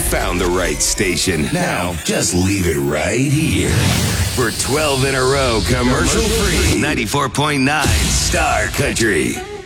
found the right station. Now, just leave it right here. For 12 in a row, commercial free, 94.9 Star Country.